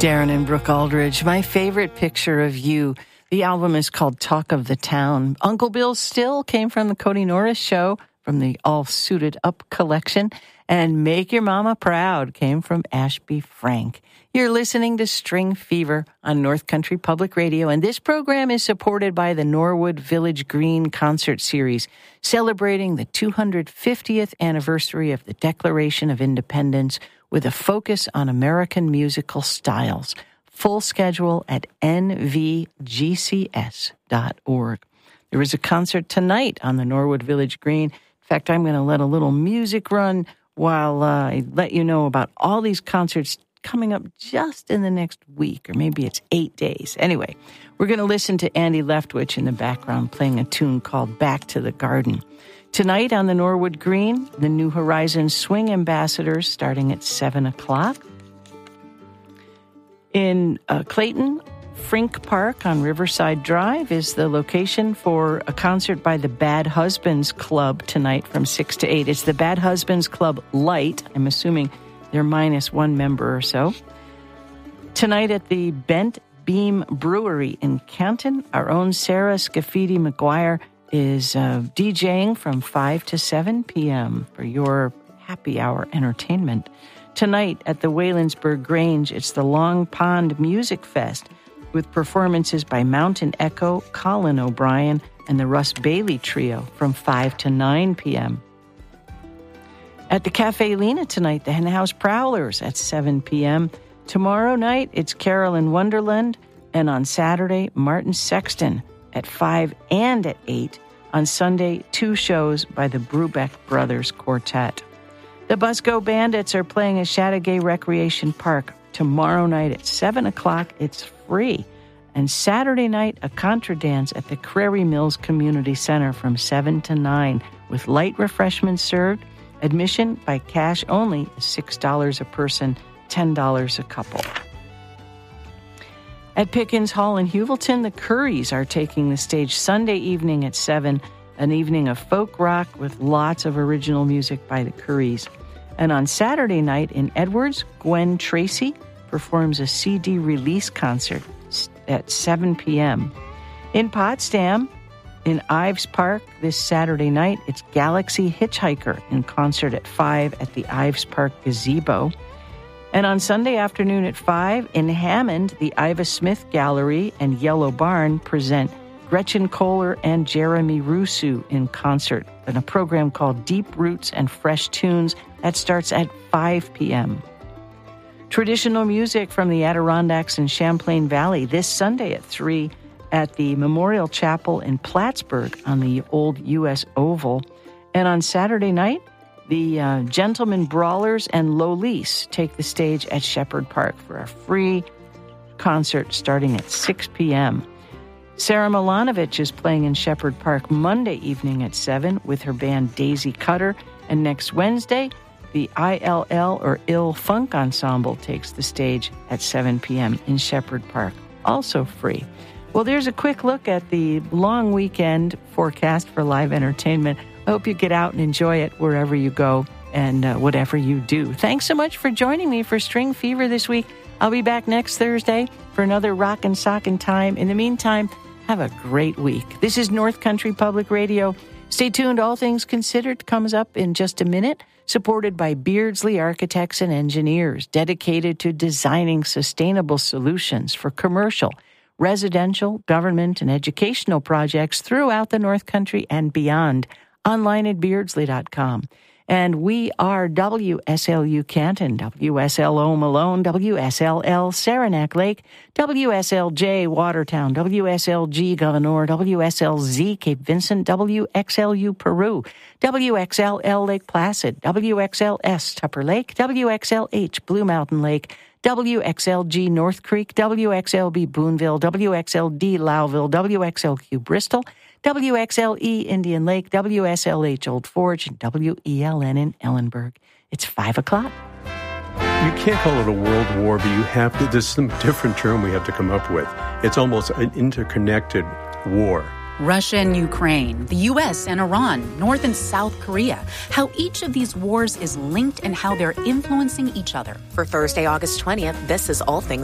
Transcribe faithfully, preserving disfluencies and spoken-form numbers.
Darren and Brooke Aldridge, my favorite picture of you. The album is called Talk of the Town. Uncle Bill Still came from the Cody Norris Show from the All Suited Up collection. And Make Your Mama Proud came from Ashby Frank. You're listening to String Fever on North Country Public Radio, and this program is supported by the Norwood Village Green Concert Series, celebrating the two hundred fiftieth anniversary of the Declaration of Independence with a focus on American musical styles. Full schedule at n v g c s dot org. There is a concert tonight on the Norwood Village Green. In fact, I'm going to let a little music run while uh, I let you know about all these concerts coming up just in the next week, or maybe it's eight days. Anyway, we're going to listen to Andy Leftwich in the background playing a tune called Back to the Garden. Tonight on the Norwood Green, the New Horizons Swing Ambassadors starting at seven o'clock. In uh, Clayton, Frink Park on Riverside Drive is the location for a concert by the Bad Husbands Club tonight from six to eight. It's the Bad Husbands Club Light. I'm assuming they're minus one member or so. Tonight at the Bent Beam Brewery in Canton, our own Sarah Scafidi McGuire is uh, DJing from five to seven p.m. for your happy hour entertainment. Tonight at the Waylandsburg Grange, it's the Long Pond Music Fest with performances by Mountain Echo, Colin O'Brien, and the Russ Bailey Trio from five to nine p.m. At the Cafe Lena tonight, the Hen House Prowlers at seven p.m. Tomorrow night, it's Carolyn Wonderland, and on Saturday, Martin Sexton at five and at eight. On Sunday, two shows by the Brubeck Brothers Quartet. The Busco Bandits are playing at Chateauguay Recreation Park tomorrow night at seven o'clock. It's free. And Saturday night, a contra dance at the Crary Mills Community Center from seven to nine with light refreshments served. Admission by cash only is six dollars a person, ten dollars a couple. At Pickens Hall in Hewelton, the Curries are taking the stage Sunday evening at seven, an evening of folk rock with lots of original music by the Curries. And on Saturday night in Edwards, Gwen Tracy performs a C D release concert at seven p.m. In Potsdam, in Ives Park this Saturday night, it's Galaxy Hitchhiker in concert at five at the Ives Park Gazebo. And on Sunday afternoon at five, in Hammond, the Iva Smith Gallery and Yellow Barn present Gretchen Kohler and Jeremy Rusu in concert in a program called Deep Roots and Fresh Tunes that starts at five p.m. Traditional music from the Adirondacks and Champlain Valley this Sunday at three at the Memorial Chapel in Plattsburgh on the old U S Oval. And on Saturday night, the uh, Gentlemen Brawlers and Lolise take the stage at Shepherd Park for a free concert starting at six p.m. Sarah Milanovic is playing in Shepherd Park Monday evening at seven with her band Daisy Cutter. And next Wednesday, the I L L or Ill Funk Ensemble takes the stage at seven p.m. in Shepherd Park, also free. Well, there's a quick look at the long weekend forecast for live entertainment. I hope you get out and enjoy it wherever you go and uh, whatever you do. Thanks so much for joining me for String Fever this week. I'll be back next Thursday for another Rockin' Sockin' Time. In the meantime, have a great week. This is North Country Public Radio. Stay tuned. All Things Considered comes up in just a minute, supported by Beardsley Architects and Engineers, dedicated to designing sustainable solutions for commercial, residential, government, and educational projects throughout the North Country and beyond. Online at beardsley dot com. And we are W S L U Canton, W S L O Malone, W S L L Saranac Lake, W S L J Watertown, W S L G Governor, W S L Z Cape Vincent, W X L U Peru, W X L L Lake Placid, W X L S Tupper Lake, W X L H Blue Mountain Lake, W X L G North Creek, W X L B Boonville, W X L D Lowville, W X L Q Bristol, W X L E Indian Lake, W S L H Old Forge, and W E L N in Ellenburg. It's five o'clock. You can't call it a world war, but you have to, there's some different term we have to come up with. It's almost an interconnected war. Russia and Ukraine, the U S and Iran, North and South Korea, how each of these wars is linked and how they're influencing each other. For Thursday, August twentieth, this is All Things